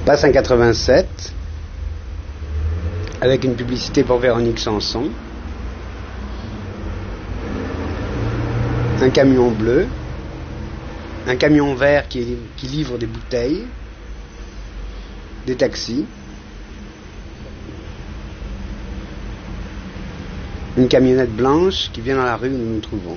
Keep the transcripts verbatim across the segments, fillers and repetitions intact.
Passe un quatre-vingt-sept avec une publicité pour Véronique Sanson. Un camion bleu, un camion vert qui, qui livre des bouteilles, des taxis, une camionnette blanche qui vient dans la rue où nous nous trouvons.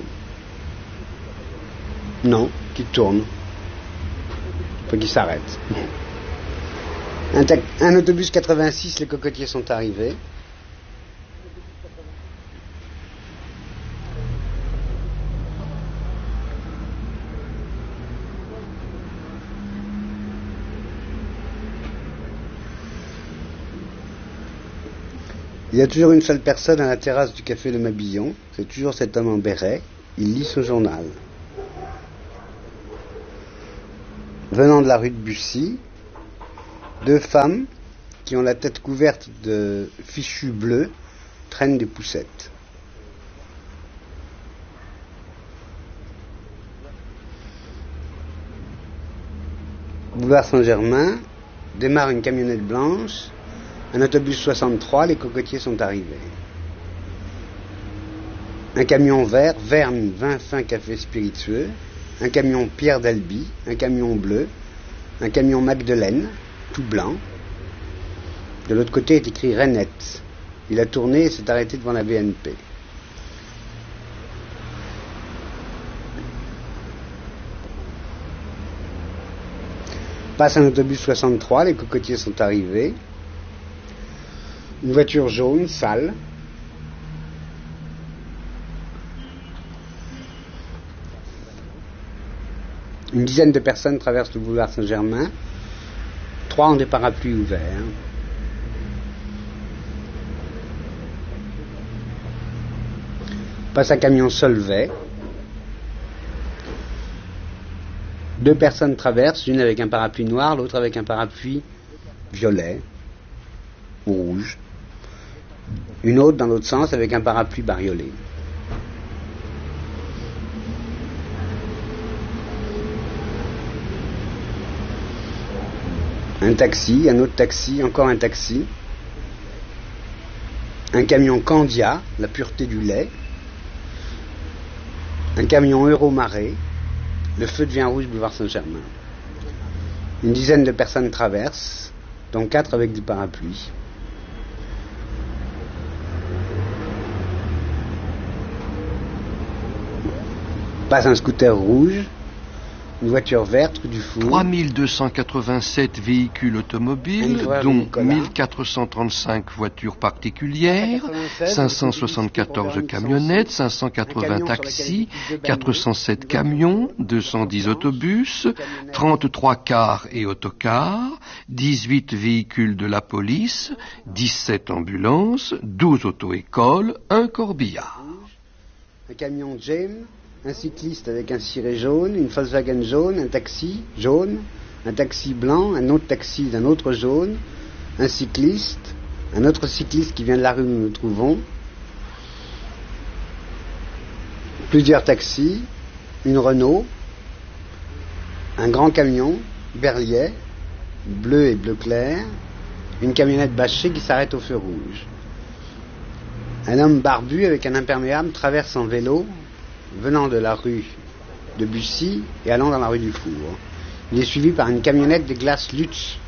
Non, qui tourne. Enfin, qui s'arrête. Un, ta- un autobus quatre-vingt-six, les cocotiers sont arrivés. Il y a toujours une seule personne à la terrasse du café Le Mabillon. C'est toujours cet homme en béret. Il lit son journal. Venant de la rue de Bussy, deux femmes qui ont la tête couverte de fichus bleus traînent des poussettes. Boulevard Saint-Germain, démarre une camionnette blanche. Un autobus soixante-trois, les cocotiers sont arrivés. Un camion vert, Verne, vin fin, café spiritueux. Un camion Pierre d'Albi, un camion bleu. Un camion Magdeleine, tout blanc. De l'autre côté est écrit Renette. Il a tourné et s'est arrêté devant la B N P. Passe un autobus soixante-trois, les cocotiers sont arrivés. Une voiture jaune, sale. Une dizaine de personnes traversent le boulevard Saint-Germain. Trois ont des parapluies ouverts. Passe un camion Solvay. Deux personnes traversent, une avec un parapluie noir, l'autre avec un parapluie violet ou rouge. Une autre dans l'autre sens avec un parapluie bariolé. Un taxi, un autre taxi, encore un taxi. Un camion Candia, la pureté du lait. Un camion Euromarée. Le feu devient rouge, boulevard Saint-Germain. Une dizaine de personnes traversent, dont quatre avec des parapluies. Passe un scooter rouge, une voiture verte rue du Four. trois mille deux cent quatre-vingt-sept véhicules automobiles, dont mille quatre cent trente-cinq voitures particulières, cinq cent soixante-quatorze camionnettes, cinq cent quatre-vingts taxis, quatre cent sept camions, deux cent dix autobus, trente-trois cars et autocars, dix-huit véhicules de la police, dix-sept ambulances, douze auto-écoles, un corbillard. Un camion James, un cycliste avec un ciré jaune, une Volkswagen jaune, un taxi jaune, un taxi blanc, un autre taxi d'un autre jaune, un cycliste, un autre cycliste qui vient de la rue où nous nous trouvons, plusieurs taxis, une Renault, un grand camion, Berliet, bleu et bleu clair, une camionnette bâchée qui s'arrête au feu rouge. Un homme barbu avec un imperméable traverse en vélo, venant de la rue de Bussy et allant dans la rue du Four. Il est suivi par une camionnette des glaces Lutz.